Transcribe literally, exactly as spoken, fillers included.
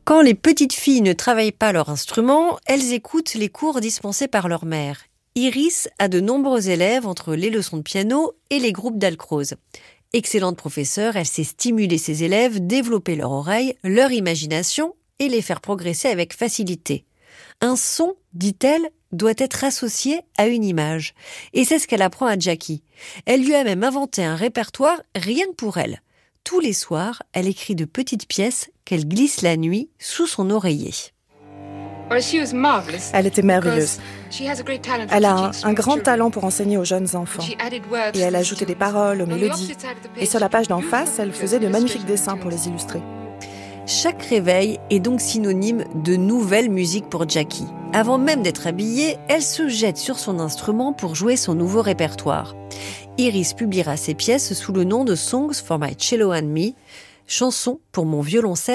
Quand les petites filles ne travaillent pas leur instrument, elles écoutent les cours dispensés par leur mère. Iris a de nombreux élèves entre les leçons de piano et les groupes d'alcrose. Excellente professeure, elle sait stimuler ses élèves, développer leur oreille, leur imagination et les faire progresser avec facilité. Un son, dit-elle, doit être associé à une image. Et c'est ce qu'elle apprend à Jackie. Elle lui a même inventé un répertoire rien que pour elle. Tous les soirs, elle écrit de petites pièces qu'elle glisse la nuit sous son oreiller. Elle était merveilleuse. Elle a un, un grand talent pour enseigner aux jeunes enfants. Et elle ajoutait des paroles aux mélodies. Et sur la page d'en face, elle faisait de magnifiques dessins pour les illustrer. Chaque réveil est donc synonyme de nouvelle musique pour Jackie. Avant même d'être habillée, elle se jette sur son instrument pour jouer son nouveau répertoire. Iris publiera ses pièces sous le nom de Songs for My Cello and Me, chansons pour mon violoncelle